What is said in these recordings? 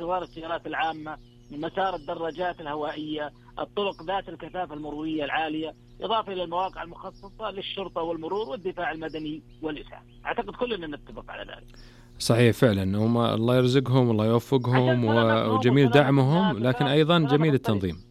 انتظار السيارات العامة، مسار الدراجات الهوائية، الطرق ذات الكثافة المرورية العالية، إضافة إلى المواقع المخصصة للشرطة والمرور والدفاع المدني والإسعاف. أعتقد كلنا نتفق على ذلك. صحيح فعلا، هم الله يرزقهم الله يوفقهم وجميل دعمهم، لكن أيضا جميل التنظيم.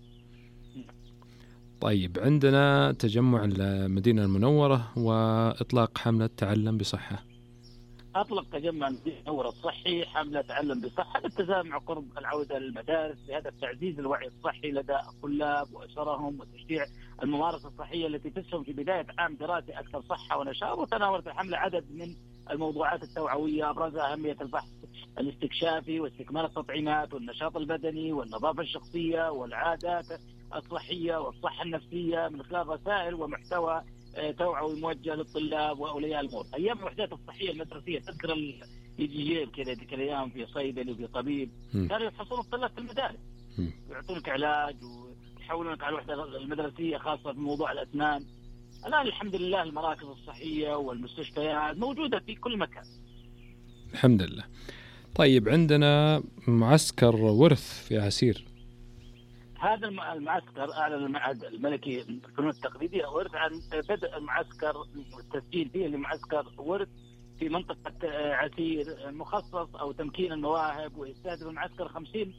طيب، عندنا تجمع المدينة المنورة وإطلاق حملة تعلم بصحة. أطلق تجمع المدينة المنورة الصحي حملة تعلم بصحة للتسامع قرب العودة للمدارس بهدف تعزيز الوعي الصحي لدى الطلاب وأسرهم وتشجيع الممارسة الصحية التي تسهم في بداية عام دراسي أكثر صحة ونشاط. وتناولت الحملة عدد من الموضوعات التوعوية، أبرزها أهمية البحث الاستكشافي واستكمال التطعيمات والنشاط البدني والنظافة الشخصية والعادات الصحية والصحة النفسية من خلال رسائل ومحتوى توعوي موجه للطلاب واولياء الامور. ايام الوحدات الصحيه المدرسيه، تذكر يجي كذا ذيك الايام في صيدلي وفي طبيب، كانوا يفحصون الطلاب في المدارس ويعطونك علاج ويحولونك على الوحده المدرسيه خاصه في موضوع الاسنان. الان الحمد لله المراكز الصحيه والمستشفيات موجوده في كل مكان الحمد لله. طيب، عندنا معسكر ورث في عسير. هذا المعسكر أعلن المعهد الملكي للفنون التقليدية ورث عن بدء المعسكر والتسجيل فيه لمعسكر ورث في منطقة عسير مخصص أو تمكين المواهب. ويستهدف المعسكر 50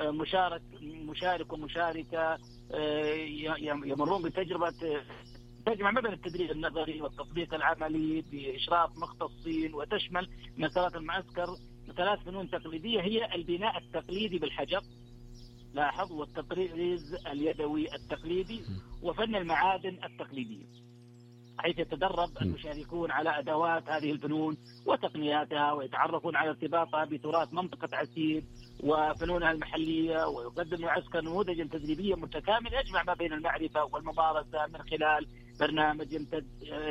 مشارك ومشاركة يمرون بتجربة تجمع ما بين التدريب النظري والتطبيق العملي بإشراف مختصين. وتشمل مسارات المعسكر 3 فنون تقليدية هي البناء التقليدي بالحجر، لاحظ، والتطريز اليدوي التقليدي، وفن المعادن التقليدية، حيث يتدرب المشاركون على أدوات هذه الفنون وتقنياتها ويتعرفون على ارتباطها بتراث منطقة عسير وفنونها المحلية. ويقدم معسكر نموذج تدريبية متكامل يجمع ما بين المعرفة والممارسة من خلال برنامج يمتد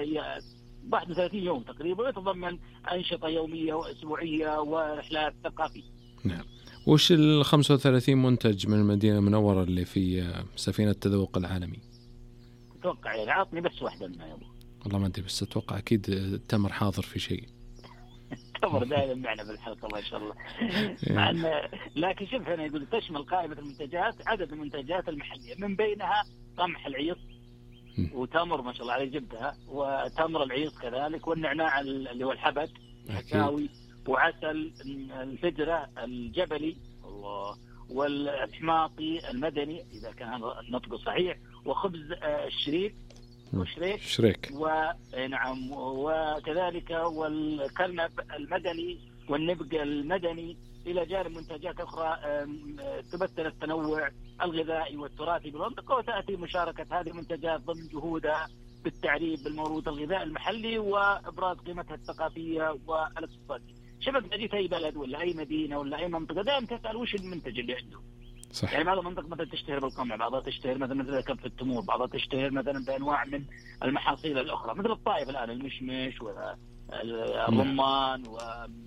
31 يوم تقريبا، ويتضمن أنشطة يومية وأسبوعية ورحلات ثقافية. نعم. وش 35 منتج من المدينة المنورة اللي في سفينة التذوق العالمي؟ أتوقع يعني عطني بس واحدة منها يا أبو. والله ما أدري، بس أتوقع أكيد تمر حاضر في شيء. تمر دائما معنا بالحلقة ما شاء الله. مع أن لكن شوف هنا يقول تشمل قائمة المنتجات عدد المنتجات المحلية، من بينها قمح العيص وتمر ما شاء الله عليه جبتها، وتمر العيص كذلك، والنعناع اللي هو الحبك الحكاوي، وعسل الفجرة الجبلي الله، والحماقي المدني إذا كان النطق صحيح، وخبز الشريك شريك ونعم، وكذلك والكرنب المدني والنبق المدني، إلى جانب منتجات أخرى تمثل التنوع الغذائي والتراثي بالمنطقة. وتأتي مشاركة هذه المنتجات ضمن جهودها بالتعريف بالموروث الغذائي المحلي وإبراز قيمتها الثقافية والاقتصادية. شبك جيت أي بلد ولا أي مدينة ولا أي منطقة دائما تسأل وش المنتج اللي عنده. صح. يعني بعض المنطقة مثلا تشتهر بالقمع، بعضها تشتهر مثلا كبف التمور، بعضها تشتهر مثلا بأنواع من المحاصيل الأخرى مثل الطائف الآن المشمش والرمان و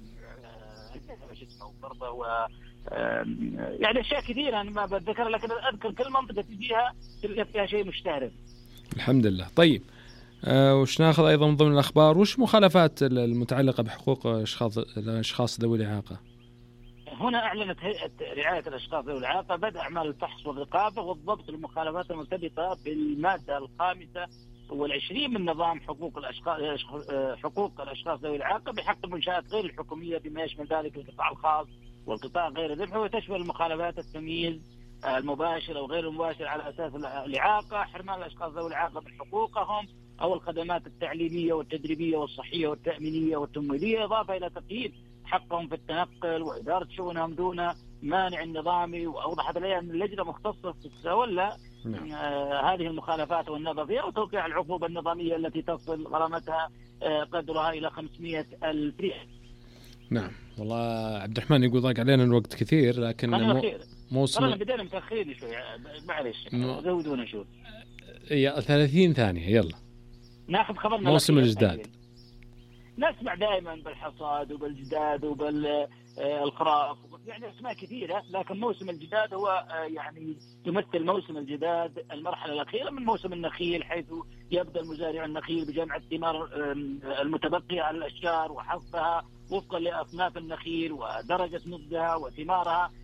برضه و يعني أشياء كثيرة أنا ما بتذكر، لكن أذكر كل منطقة تجيها تلقى فيها شيء مشتهر. الحمد لله. طيب، وش ناخذ أيضا من ضمن الأخبار؟ وش مخالفات المتعلقة بحقوق الأشخاص ذوي الإعاقة؟ هنا أعلنت هيئة رعاية الأشخاص ذوي الإعاقة بدء أعمال الفحص والرقابة والضبط للمخالفات المرتبطة بالمادة 25 من نظام حقوق الأشخاص ذوي الإعاقة بحق المنشآت غير الحكومية بما يشمل ذلك القطاع الخاص والقطاع غير الربحي، وتشمل المخالفات التمييز المباشر أو غير المباشر على أساس الإعاقة، حرمان الأشخاص ذوي الإعاقة من حقوقهم أو الخدمات التعليمية والتدريبية والصحية والتأمينية والتمويلية، إضافة إلى تقييد حقهم في التنقل وإدارة شؤونهم دون مانع نظامي. وأوضحت لي أن اللجنة مختصة تتولى هذه المخالفات والنظر فيها وتوقيع العقوبة النظامية التي تصل غرامتها قدرها إلى 500,000 ريال. نعم. والله عبد الرحمن يقول ضاق علينا الوقت كثير، لكن موسم بدينا متأخرين شوي، معلش زودونا شوي. 30 ثانية يلا ناخذ خبرنا. موسم الجداد نسمع دائما بالحصاد وبالجداد وبالخراف، يعني اسماء كثيرة، لكن موسم الجداد هو يعني يمثل موسم الجداد المرحلة الأخيرة من موسم النخيل، حيث يبدأ المزارع النخيل بجمع الثمار المتبقية على الأشجار وحصدها وفقا لأصناف النخيل ودرجة نضجها وثمارها